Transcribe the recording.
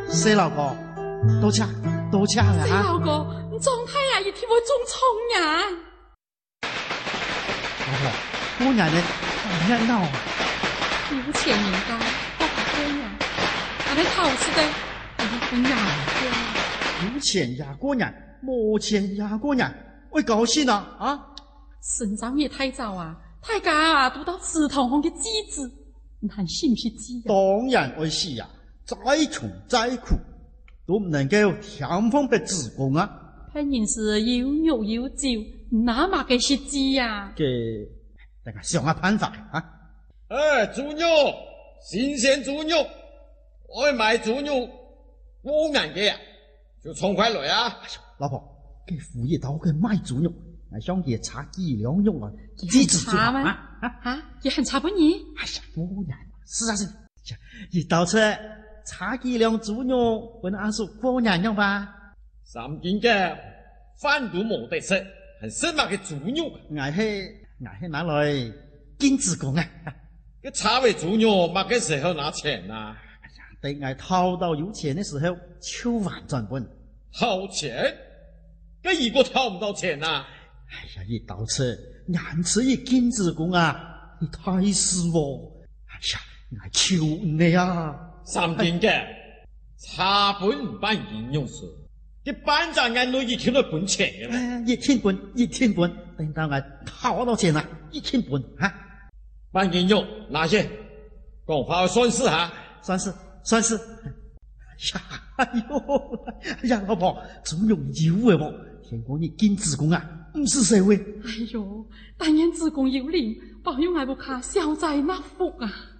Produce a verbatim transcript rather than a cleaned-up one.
四老哥，多謝多謝啦！ 四老哥，你狀態啊，一天會中蟲呀！ 老婆，過年呢，好熱鬧啊！ 有錢人家都好過年，但係頭是的，我們過有錢也過年，冇錢也過年，我高興啊！啊！ 順長也太早啊，大家啊讀到祠堂上嘅字字，你還信唔信字啊？ 當然愛死呀！再窮再苦，都唔能夠添封俾子公啊！ 睇人是有肉有酒，哪嘛嘅是字呀？ 嘅，大家想下辦法啊！ 哎，豬肉，新鮮豬肉，我買豬肉五元嘅呀，就衝快來啊！ 哎呦，老婆，給富爺到佢賣豬肉，我想佢查幾兩肉啊，幾隻最好啊！ 啊啊，也很差不你？ 哎呀，不然，是啊是，一到出查幾兩豬肉，本阿叔過年用吧？ 三斤嘅飯都冇得食，還食乜嘅豬肉？ 我係我係拿來見子公啊！ 個查為豬肉乜嘅時候拿錢啊？ 哎呀，等我掏到有錢的時候，就還轉本。 掏錢？個一個掏唔到錢啊！ 哎呀，一到出眼吃一見子公啊，你太失望！哎呀，我求你啊！ 三斤嘅查本唔辦應用事，啲班長眼裏一天都本錢嘅啦。 哎，一天本一天本，等到我掏到錢啦，一天本啊！ 辦應用哪些？講話算是哈？ 算是算是。呀，哎呦，哎呀，老婆，總有有嘅喎。聽講你見子公啊，唔是社會。 哎呦，但願子公有靈，保佑我不卡消災納福啊！